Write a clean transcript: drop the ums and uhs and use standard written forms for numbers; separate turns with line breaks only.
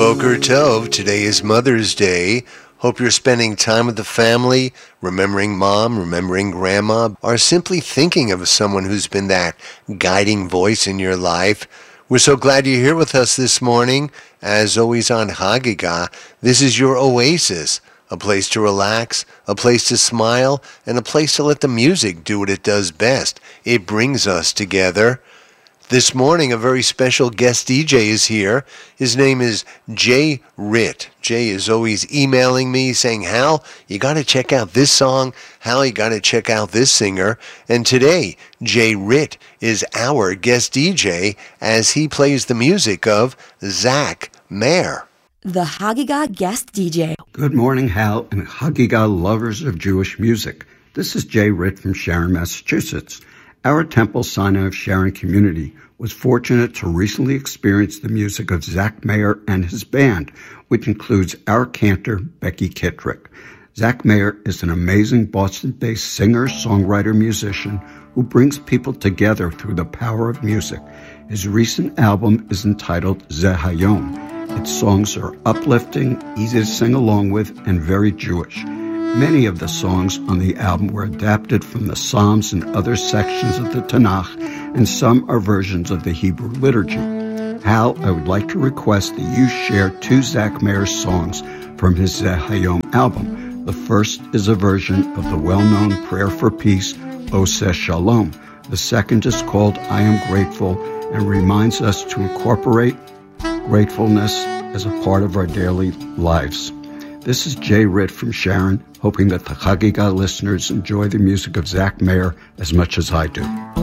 Boker Tov. Today is Mother's Day. Hope you're spending time with the family, remembering mom, remembering grandma, or simply thinking of someone who's been that guiding voice in your life. We're so glad you're here with us this morning. As always on Hagigah, this is your oasis, a place to relax, a place to smile, and a place to let the music do what it does best. It brings us together. This morning, a very special guest DJ is here. His name is Jay Ritt. Jay is always emailing me saying, Hal, you got to check out this song. Hal, you got to check out this singer. And today, Jay Ritt is our guest DJ as he plays the music of Zach Mayer.
The Hagigah guest DJ.
Good morning, Hal, and Hagigah lovers of Jewish music. This is Jay Ritt from Sharon, Massachusetts. Our Temple Sinai of Sharon community was fortunate to recently experience the music of Zach Mayer and his band, which includes our cantor, Becky Kittrick. Zach Mayer is an amazing Boston-based singer, songwriter, musician who brings people together through the power of music. His recent album is entitled Zeh Hayom. Its songs are uplifting, easy to sing along with, and very Jewish. Many of the songs on the album were adapted from the Psalms and other sections of the Tanakh, and some are versions of the Hebrew liturgy. Hal, I would like to request that you share two Zach Mayer songs from his Zeh Hayom album. The first is a version of the well-known prayer for peace, Oseh Shalom. The second is called I Am Grateful and reminds us to incorporate gratefulness as a part of our daily lives. This is Jay Ritt from Sharon, hoping that the Hagigah listeners enjoy the music of Zach Mayer as much as I do.